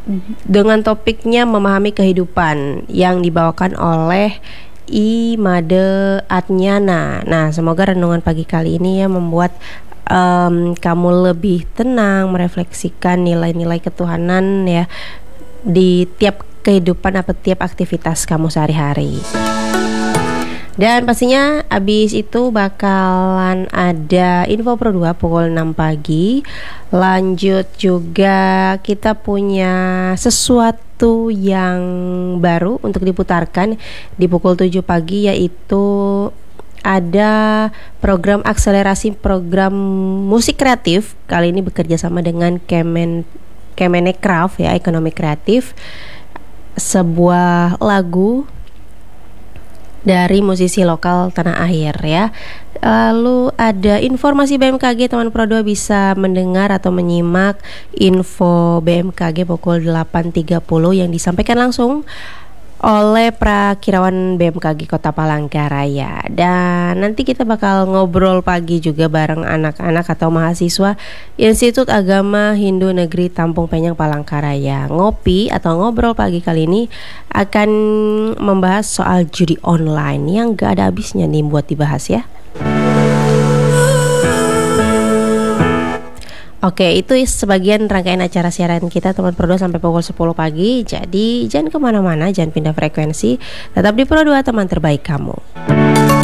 dengan topiknya memahami kehidupan yang dibawakan oleh Imade Adnyana. Nah, semoga renungan pagi kali ini ya membuat kamu lebih tenang, merefleksikan nilai-nilai ketuhanan ya di tiap kehidupan atau tiap aktivitas kamu sehari-hari. Dan pastinya abis itu bakalan ada info Pro 2 pukul 6 pagi. Lanjut juga kita punya sesuatu yang baru untuk diputarkan di pukul 7 pagi, yaitu ada program akselerasi program musik kreatif. Kali ini bekerja sama dengan Kemenecraft ya, ekonomi kreatif. Sebuah lagu dari musisi lokal tanah air ya. Lalu ada informasi BMKG, teman Pro 2 bisa mendengar atau menyimak info BMKG pukul 8.30 yang disampaikan langsung oleh Prakirawan BMKG Kota Palangkaraya. Dan nanti kita bakal ngobrol pagi juga bareng anak-anak atau mahasiswa Institut Agama Hindu Negeri Tampung Penyang Palangkaraya. Ngopi atau ngobrol pagi kali ini akan membahas soal judi online yang gak ada habisnya nih buat dibahas ya. Oke, itu sebagian rangkaian acara siaran kita teman Pro 2 sampai pukul 10 pagi. Jadi jangan kemana-mana, jangan pindah frekuensi. Tetap di Pro 2, teman terbaik kamu.